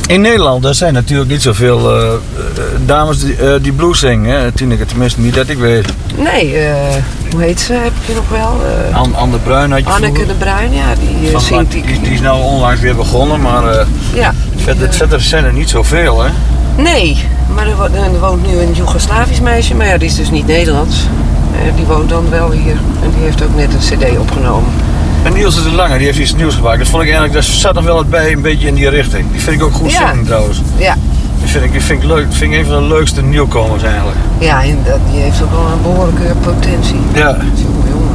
In Nederland daar zijn natuurlijk niet zoveel dames die blues zingen. Hè? Tineke, tenminste niet dat ik weet. Nee, hoe heet ze? Heb je nog wel? Anne de Bruin had je Anneke vroeger. de Bruin, ja, die zingt. Die is nou onlangs weer begonnen, maar Ja. verder zijn er niet zoveel, hè? Nee, maar er woont nu een Joegoslavisch meisje, maar ja, die is dus niet Nederlands. Die woont dan wel hier en die heeft ook net een cd opgenomen. En Niels de Lange, die heeft iets nieuws gemaakt. Dat vond ik eigenlijk, dat zat nog wel bij een beetje in die richting. Die vind ik ook goed zingen trouwens. Ja. Die vind ik leuk. Dat vind ik een van de leukste nieuwkomers eigenlijk. Ja, en die heeft ook wel een behoorlijke potentie. Ja. Dat is een jongen.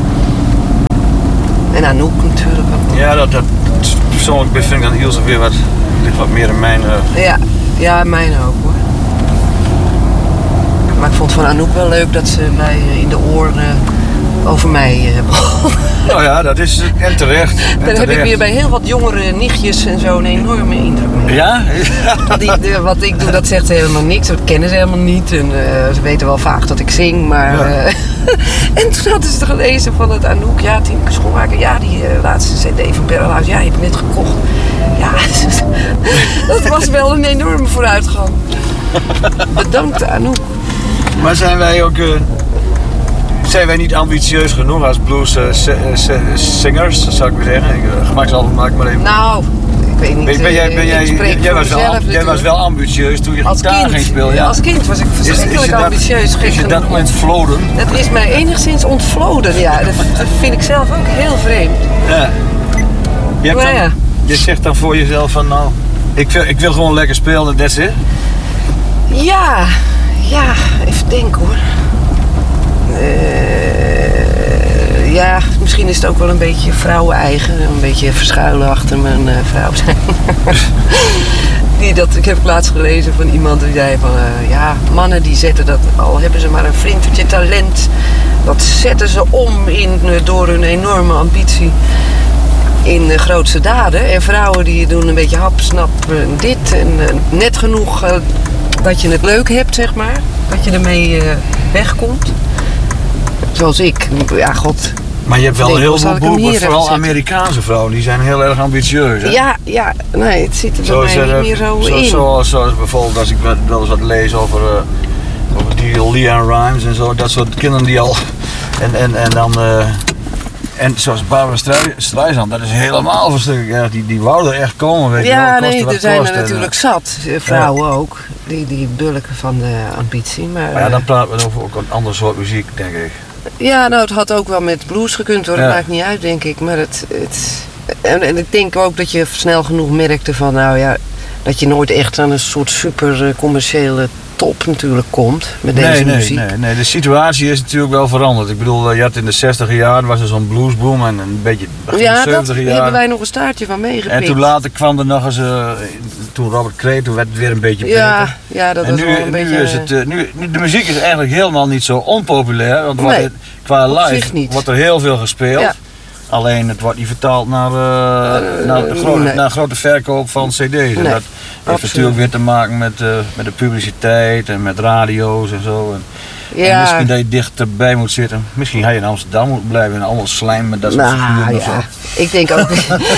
En Anouk natuurlijk ook. Ja, dat persoonlijk vind ik dan Niels weer ligt wat meer in mijn... Ja, mijn ook hoor. Maar ik vond van Anouk wel leuk dat ze mij in de oren over mij begon. Nou ja, dat is en terecht. Daar heb ik weer bij heel wat jongere nichtjes en zo een enorme indruk mee. Ja? Wat ik doe, dat zegt ze helemaal niks. Dat kennen ze helemaal niet. En ze weten wel vaak dat ik zing, maar... Ja. En toen hadden ze gelezen van het Anouk. Ja, Tineke Schoenmaker. Ja, die laatste cd van Perlhuis. Ja, je hebt net gekocht. Ja, dat was wel een enorme vooruitgang. Bedankt Anouk. Maar zijn wij niet ambitieus genoeg als blues-singers, zou ik maar zeggen? Gemakshalve maak ik maar even. Nou, ik weet niet. Jij was wel ambitieus toen je gitaar ging spelen. Ja. Als kind was ik verschrikkelijk ambitieus. Is je dat ontvloden? Dat is mij enigszins ontvloden, ja. Dat vind ik zelf ook heel vreemd. Ja. Je zegt dan voor jezelf van nou, ik wil gewoon lekker spelen, that's it? Ja, even denken hoor. Ja, misschien is het ook wel een beetje vrouwen-eigen. Een beetje verschuilen achter mijn vrouw zijn. Ik heb laatst gelezen van iemand die zei van... mannen die zetten dat, al hebben ze maar een flintertje talent... dat zetten ze om door hun enorme ambitie in grootse daden. En vrouwen die doen een beetje hap, snap, dit. En net genoeg dat je het leuk hebt, zeg maar. Dat je ermee wegkomt. Zoals ik. Ja, god. Maar je hebt wel een heleboel beroepen, vooral Amerikaanse vrouwen, die zijn heel erg ambitieus. Hè? Ja, nee, het zit er bij mij niet meer zo in. Zoals bijvoorbeeld als ik wel eens wat lees over die Leanne Rimes en zo, dat soort kinderen die al... En dan... En zoals Barbara Streisand, dat is helemaal verschrikkelijk. Ja, die wou er echt komen, weet je wel. Ja, nee, er zijn er natuurlijk zat. Vrouwen ook. Die bulken van de ambitie. Maar ja, dan praten we over ook een ander soort muziek, denk ik. Ja, nou, het had ook wel met blues gekund hoor. Dat maakt niet uit, denk ik. Maar en ik denk ook dat je snel genoeg merkte van, nou ja, dat je nooit echt aan een soort super commerciële top natuurlijk komt met deze muziek. Nee, de situatie is natuurlijk wel veranderd. Ik bedoel, je had in de 60 jaar was er zo'n bluesboom en een beetje begin de 70 jaar. Daar hebben wij nog een staartje van meegepikt. En toen later kwam er nog eens, toen Robert Cray, toen werd het weer een beetje beter. Ja, dat was wel een beetje... Nu is het, de muziek is eigenlijk helemaal niet zo onpopulair, want qua live wordt er heel veel gespeeld. Ja. Alleen het wordt niet vertaald naar grote verkoop van cd's. Nee, en dat heeft natuurlijk weer te maken met de publiciteit en met radio's en zo. En misschien dat je dichterbij moet zitten. Misschien ga je in Amsterdam moeten blijven en allemaal slijm met dat soort figuren of zo. Ik denk ook...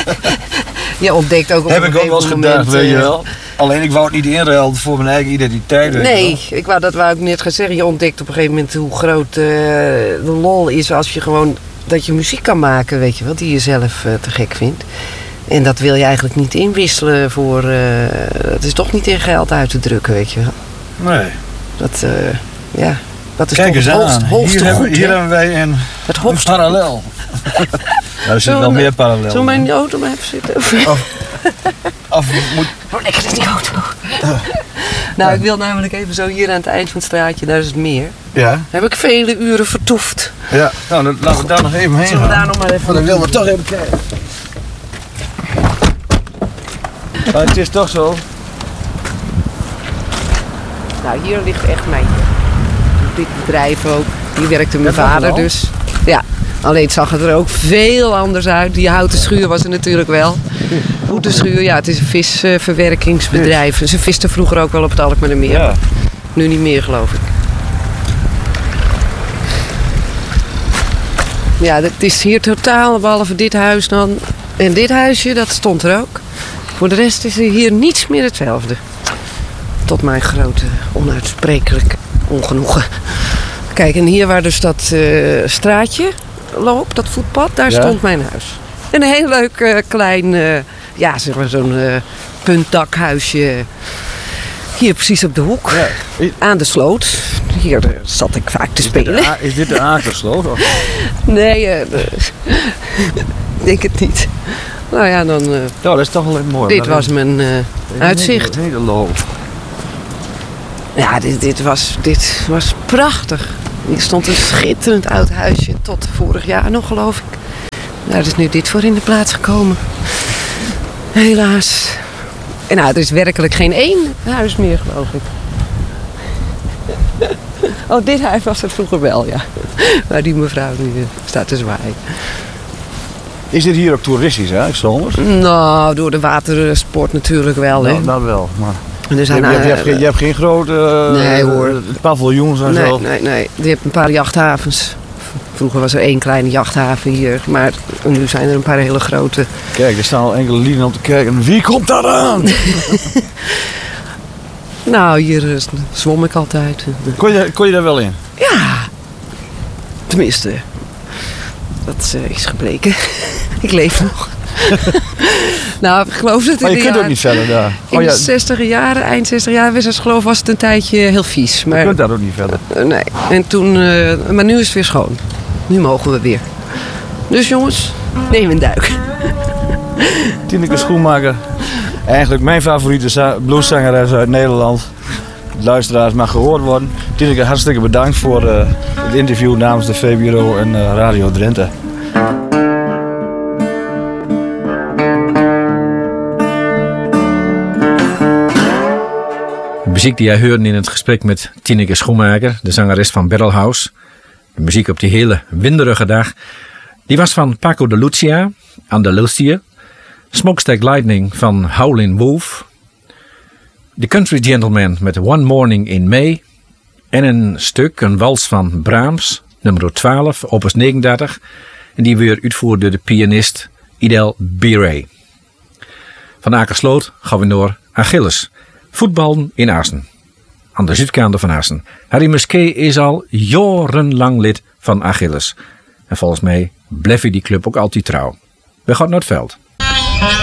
je ontdekt ook op heb ik ook wel eens gedacht, weet je wel. Alleen ik wou het niet inruilen voor mijn eigen identiteit. Nee, dat wou ik net gaan zeggen. Je ontdekt op een gegeven moment hoe groot de lol is als je gewoon... dat je muziek kan maken, weet je wel, die je zelf te gek vindt. En dat wil je eigenlijk niet inwisselen voor... het is toch niet in geld uit te drukken, weet je wel. Nee. Dat is kijk eens aan. Hier hebben wij een parallel. Er zit wel meer parallel. Zullen we in die auto maar even zitten? Lekker is die auto. Nou, ik wil namelijk even zo hier aan het eind van het straatje, daar is het meer. Ja. Daar heb ik vele uren vertoefd. Ja, nou, dan laten we daar nog even heen gaan. Zullen we daar nog maar even... Dan willen we toch even kijken. Maar het is toch zo. Nou, hier ligt echt mijn... Dit bedrijf ook. Hier werkte mijn vader dus. Ja. Alleen het zag er ook veel anders uit. Die houten schuur was er natuurlijk wel. Houten schuur, ja, het is een visverwerkingsbedrijf. Ze visten vroeger ook wel op het Alkmaardermeer. Ja. Nu niet meer, geloof ik. Ja, het is hier totaal, behalve dit huis dan. En dit huisje, dat stond er ook. Voor de rest is er hier niets meer hetzelfde. Tot mijn grote, onuitsprekelijk ongenoegen. Kijk, en hier waar dus dat straatje loopt, dat voetpad, daar stond mijn huis. En een heel leuk klein, zeg maar zo'n puntdakhuisje. Hier precies op de hoek, aan de sloot. Hier zat ik vaak te spelen. Is dit de Akersloot? Nee, ik denk het niet. Nou ja, dan... dat is toch wel mooi. Dit was mijn uitzicht. Hele loop. Ja, dit was prachtig. Hier stond een schitterend oud huisje tot vorig jaar nog, geloof ik. Daar is nu dit voor in de plaats gekomen. Helaas. En er is werkelijk geen één huis meer, geloof ik. Oh, dit huis was het vroeger wel, ja. Waar die mevrouw nu staat te zwaaien. Is dit hier ook toeristisch, hè, zomers? Nou, door de watersport natuurlijk wel, hè. Nou, dat wel, maar... Je hebt geen grote nee, hoor. paviljoens en zo? Nee. Je hebt een paar jachthavens. Vroeger was er 1 kleine jachthaven hier, maar nu zijn er een paar hele grote. Kijk, er staan al enkele lieden om te kijken. Wie komt daar aan? Nou, hier zwom ik altijd. Kon je daar wel in? Ja, tenminste, dat is gebleken. Ik leef nog. Nou, ik geloof dat maar je kunt ook niet verder daar. In de 60 jaren, eind 60 jaar, geloof was het een tijdje heel vies. Maar, je kunt daar ook niet verder. Nee, en toen, maar nu is het weer schoon. Nu mogen we weer. Dus jongens, neem een duik. Tineke Schoenmaker. Eigenlijk mijn favoriete blueszangeres uit Nederland. Luisteraars mag gehoord worden. Tineke, hartstikke bedankt voor het interview namens de VPRO en Radio Drenthe. De muziek die jij hoorde in het gesprek met Tineke Schoenmaker, de zangeres van Barrelhouse. De muziek op die hele winderige dag. Die was van Paco de Lucia, Andalusië. Smokestack Lightning van Howlin' Wolf. The Country Gentleman met One Morning in May. En een wals van Brahms, nummer 12, opus 39. En die weer uitvoerd door de pianist Idel Bire. Van Akersloot gaan we door Achilles. Voetballen in Assen. Aan de zuidkant van Assen. Harry Musquet is al jarenlang lid van Achilles. En volgens mij blijft die club ook altijd trouw. We gaan naar het veld.